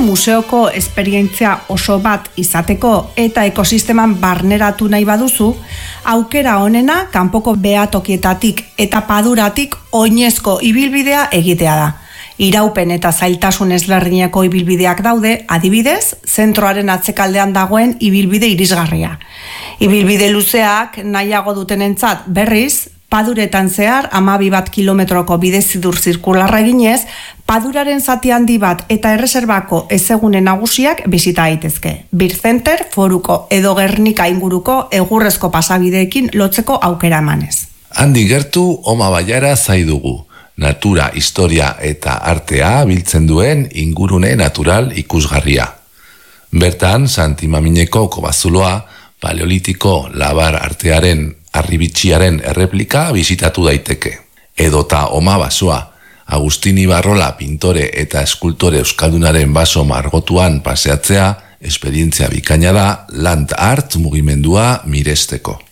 museoko esperientzia oso bat izateko eta ekosisteman barneratu nahi baduzu, aukera honena kanpoko behatokietatik eta paduratik oinezko ibilbidea egitea da. Iraupen eta zailtasun ezberdineko ibilbideak daude, adibidez, zentroaren atzekaldean dagoen ibilbide irisgarria. Ibilbide luzeak nahiago dutenentzat berriz, paduretan zehar 12 kilometroko bidezidur zirkularra eginez, paduraren zati handi bat eta erreserbako ezegune nagusiak bisita daitezke. Bircenter, Foruko edo Gernika inguruko egurrezko pasabideekin lotzeko aukera emanez. Handi gertu Oma Bailara zaidugu. Natura, historia eta artea biltzen duen ingurune natural ikusgarria. Bertan, Santi Mamineko kobazuloa, paleolitiko labar artearen arribitxiaren erreplika bisitatu daiteke. Edota Oma basoa, Agustin Ibarrola pintore eta eskultore euskaldunaren baso margotuan paseatzea, esperientzia bikaina da land art mugimendua miresteko.